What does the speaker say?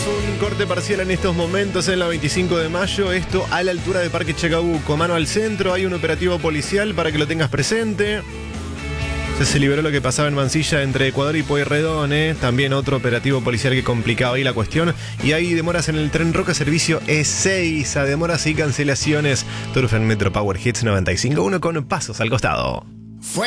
un corte parcial en estos momentos en la 25 de mayo. Esto a la altura de Parque Chacabuco. Mano al centro, hay un operativo policial para que lo tengas presente. Se liberó lo que pasaba en Mansilla entre Ecuador y Pueyrredón, También otro operativo policial que complicaba ahí la cuestión. Y hay demoras en el tren Roca, servicio E6, a demoras y cancelaciones. Turf en Metro Power Hits 95.1 con pasos al costado.